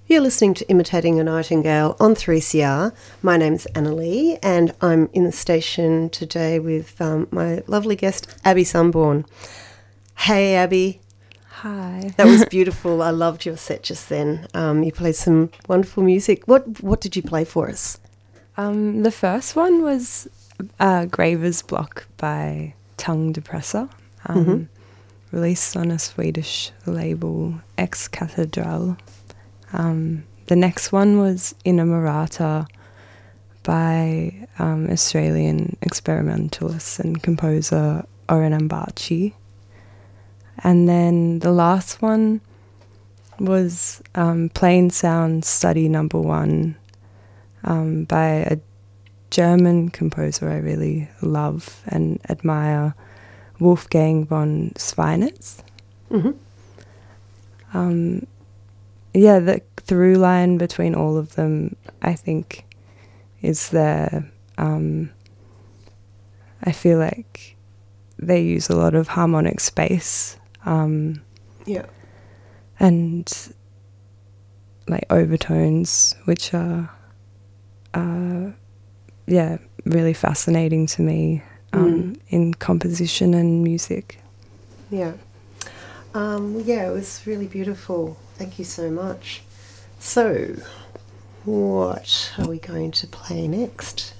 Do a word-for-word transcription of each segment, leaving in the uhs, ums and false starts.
You're listening to Imitating a Nightingale on three C R. My name's Anna Lee, and I'm in the station today with um, my lovely guest, Abby Sunborn. Hey, Abby. Hi. That was beautiful. I loved your set just then. Um, you played some wonderful music. What What did you play for us? Um, the first one was uh, Graver's Block by Tongue Depressor, um, mm-hmm. released on a Swedish label, Ex Cathedral. Um, the next one was Inamorata by um, Australian experimentalist and composer Oren Ambaci. And then the last one was um, Plain Sound Study Number One um, by a German composer I really love and admire, Wolfgang von Schweinitz. Mm-hmm. Um, yeah, the through line between all of them, I think, is there. Um, I feel like they use a lot of harmonic space. Um, yeah. And like overtones, which are, uh, yeah, really fascinating to me um, mm. in composition and music. Yeah. Um, yeah, it was really beautiful. Thank you so much. So, what are we going to play next?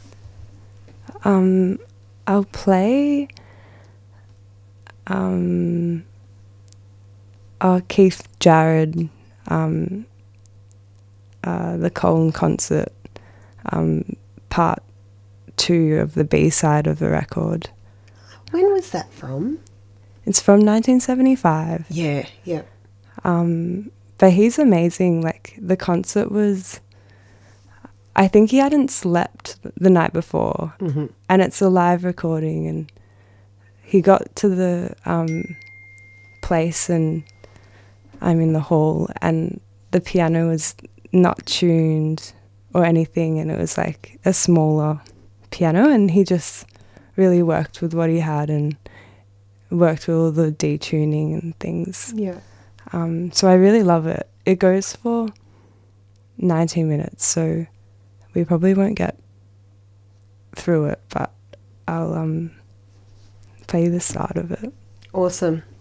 Um, I'll play um, uh, Keith Jarrett, um, uh, the Colne Concert, um, part two of the B-side of the record. When was that from? It's from nineteen seventy-five. Yeah, yeah. Um, but he's amazing. Like, the concert was, I think he hadn't slept the night before, mm-hmm. and it's a live recording, and he got to the um, place, and I'm in the hall, and the piano was not tuned or anything, and it was like a smaller piano, and he just really worked with what he had and worked with all the detuning and things. Yeah. Um, so I really love it. It goes for ninety minutes, so we probably won't get through it, but I'll um, play the start of it. Awesome.